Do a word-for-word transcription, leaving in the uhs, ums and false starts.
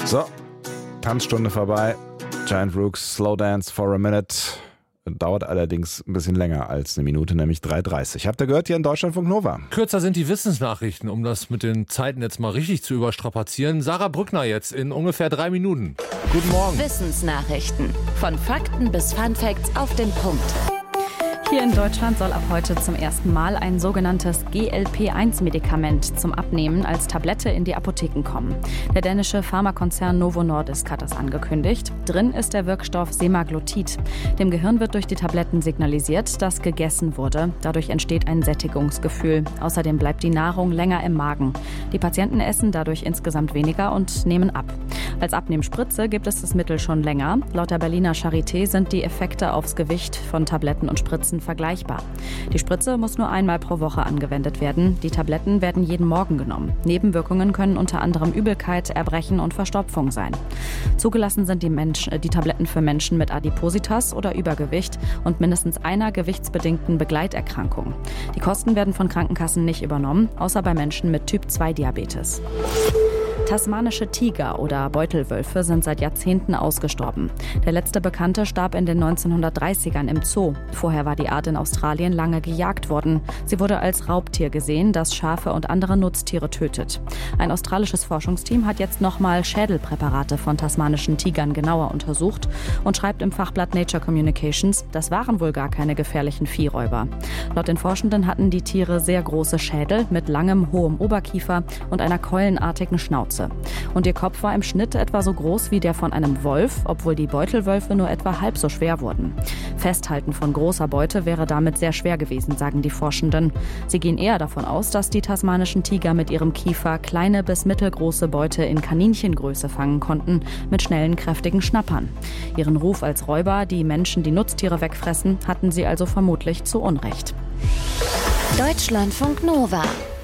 So, Tanzstunde vorbei. Giant Rooks, Slow Dance for a Minute. Dauert allerdings ein bisschen länger als eine Minute, nämlich drei Uhr dreißig. Habt ihr gehört hier in Deutschlandfunk Nova? Kürzer sind die Wissensnachrichten, um das mit den Zeiten jetzt mal richtig zu überstrapazieren. Sarah Brückner jetzt in ungefähr drei Minuten. Guten Morgen. Wissensnachrichten. Von Fakten bis Funfacts auf den Punkt. Hier in Deutschland soll ab heute zum ersten Mal ein sogenanntes G L P eins Medikament zum Abnehmen als Tablette in die Apotheken kommen. Der dänische Pharmakonzern Novo Nordisk hat das angekündigt. Drin ist der Wirkstoff Semaglutid. Dem Gehirn wird durch die Tabletten signalisiert, dass gegessen wurde. Dadurch entsteht ein Sättigungsgefühl. Außerdem bleibt die Nahrung länger im Magen. Die Patienten essen dadurch insgesamt weniger und nehmen ab. Als Abnehmspritze gibt es das Mittel schon länger. Laut der Berliner Charité sind die Effekte aufs Gewicht von Tabletten und Spritzen vergleichbar. Die Spritze muss nur einmal pro Woche angewendet werden. Die Tabletten werden jeden Morgen genommen. Nebenwirkungen können unter anderem Übelkeit, Erbrechen und Verstopfung sein. Zugelassen sind die, Mensch, die Tabletten für Menschen mit Adipositas oder Übergewicht und mindestens einer gewichtsbedingten Begleiterkrankung. Die Kosten werden von Krankenkassen nicht übernommen, außer bei Menschen mit Typ zwei Diabetes. Tasmanische Tiger oder Beutelwölfe sind seit Jahrzehnten ausgestorben. Der letzte Bekannte starb in den neunzehnhundertdreißigern im Zoo. Vorher war die Art in Australien lange gejagt worden. Sie wurde als Raubtier gesehen, das Schafe und andere Nutztiere tötet. Ein australisches Forschungsteam hat jetzt nochmal Schädelpräparate von tasmanischen Tigern genauer untersucht und schreibt im Fachblatt Nature Communications, das waren wohl gar keine gefährlichen Viehräuber. Laut den Forschenden hatten die Tiere sehr große Schädel mit langem, hohem Oberkiefer und einer keulenartigen Schnauze. Und ihr Kopf war im Schnitt etwa so groß wie der von einem Wolf, obwohl die Beutelwölfe nur etwa halb so schwer wurden. Festhalten von großer Beute wäre damit sehr schwer gewesen, sagen die Forschenden. Sie gehen eher davon aus, dass die tasmanischen Tiger mit ihrem Kiefer kleine bis mittelgroße Beute in Kaninchengröße fangen konnten, mit schnellen, kräftigen Schnappern. Ihren Ruf als Räuber, die Menschen die Nutztiere wegfressen, hatten sie also vermutlich zu Unrecht. Deutschlandfunk Nova.